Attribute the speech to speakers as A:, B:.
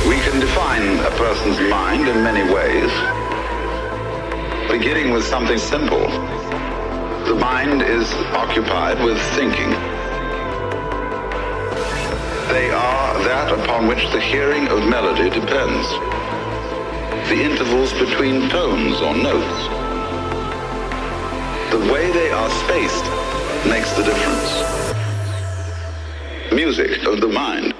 A: We can define a person's mind in many ways, beginning with something simple. The mind is occupied with thinking. They are that upon which the hearing of melody depends. The intervals between tones or notes. The way they are spaced makes the difference. Music of the mind.